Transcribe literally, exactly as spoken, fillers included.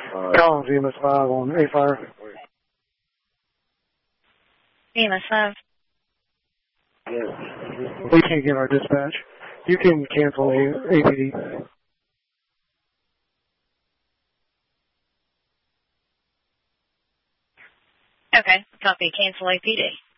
Uh, Calling V M S five on A-Fire. V M S five. Yeah. We can't get our dispatch. You can cancel A P D. Okay, copy. Cancel A P D.